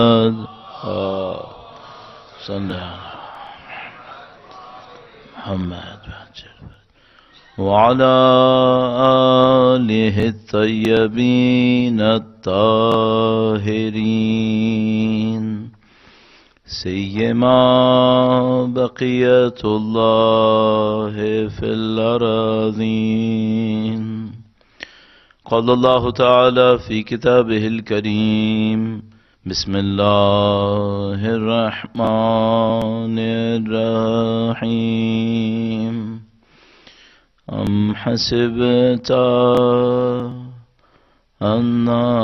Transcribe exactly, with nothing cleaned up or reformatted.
صلى على محمد وعلى آله الطيبين الطاهرين سيما بقية الله في الأراضين. قال الله تعالى في كتابه الكريم: بسم الله الرحمن الرحيم. أم حسبت أن